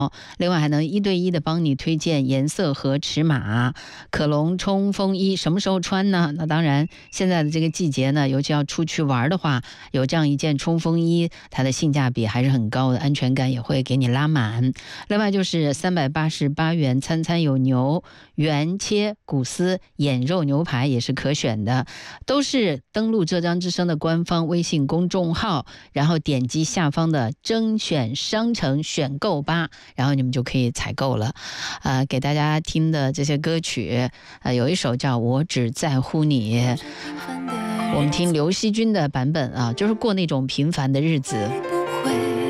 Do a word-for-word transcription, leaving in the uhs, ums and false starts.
另外还能一对一的帮你推荐颜色和尺码。可隆冲锋衣什么时候穿呢？那当然现在的这个季节呢，尤其要出去玩的话，有这样一件冲锋衣，它的性价比还是很高的，安全感也会给你拉满。另外就是三百八十八元餐餐有牛，原切骨丝眼肉牛排也是可选的，都是登录浙江之声的官方微信公众号，然后点击下方的征选商城选购吧，然后你们就可以采购了。呃，给大家听的这些歌曲，呃，有一首叫《我只在乎你》，我们听刘惜君的版本啊，就是过那种平凡的日子。